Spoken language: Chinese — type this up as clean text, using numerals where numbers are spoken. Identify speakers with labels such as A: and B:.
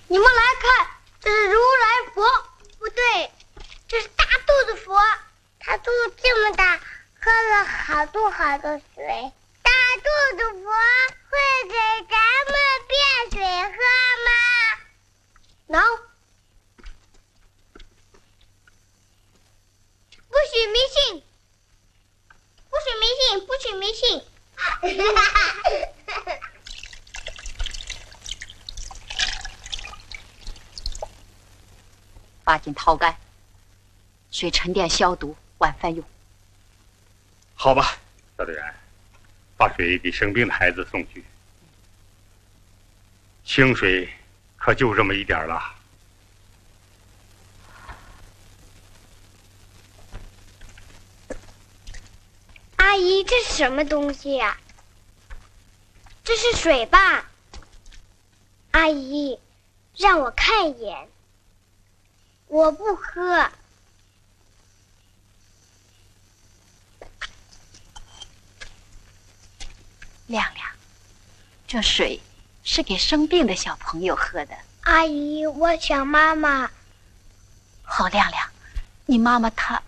A: 你们来看，这是如来佛。不对，这是大肚子佛。他肚子这么大，喝了好多好多水。大肚子佛会给咱们变水喝吗？能。不许迷信！不许迷信！不许迷信！
B: 把筋掏干，水沉淀消毒，晚饭用。
C: 好吧，小队员，把水给生病的孩子送去。清水可就这么一点了。
A: 阿姨，这是什么东西呀？这是水吧？阿姨，让我看一眼。我不喝。
B: 亮亮，这水是给生病的小朋友喝的。
A: 阿姨，我想妈妈。
B: 好，亮亮，你妈妈她